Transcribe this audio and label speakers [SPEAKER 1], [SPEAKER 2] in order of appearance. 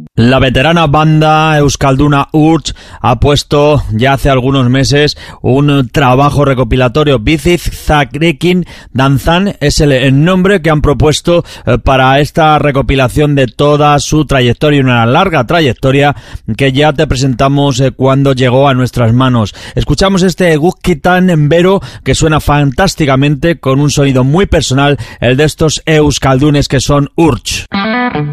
[SPEAKER 1] La veterana banda euskalduna Urch ha puesto ya hace algunos meses un trabajo recopilatorio. Biziz Zarekin Dantzan es el nombre que han propuesto para esta recopilación de toda su trayectoria, una larga trayectoria que ya te presentamos cuando llegó a nuestras manos. Escuchamos este Guzkitan en Vero, que suena fantásticamente con un sonido muy personal, el de estos euskaldunes que son Urch.